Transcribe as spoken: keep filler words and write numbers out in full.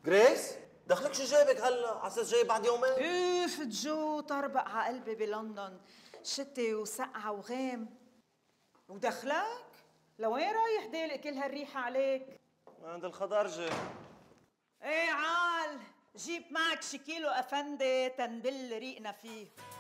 جريس دخلك شو جايبك هلا؟ على اساس جاي بعد يومين؟ اوف جو طربق على قلبي بلندن، شتي وسقعة وغيم. ودخلك؟ لوين رايح ديلق كل هالريحة عليك؟ عند الخضرجة. ايه عال، جيب معك شي كيلو افندي تنبل ريقنا فيه.